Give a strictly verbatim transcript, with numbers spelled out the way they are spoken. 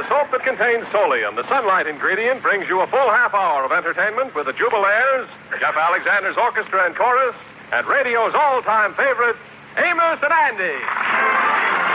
the soap that contains Solium, the sunlight ingredient, brings you a full half hour of entertainment with the Jubilaires, Jeff Alexander's orchestra and chorus, and radio's all-time favorite, Amos and Andy.